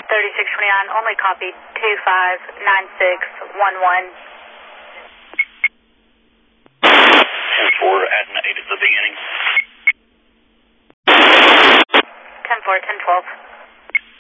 3629, only copy 259611. 10-4, adding 8 at the beginning. 10-4, 10-12.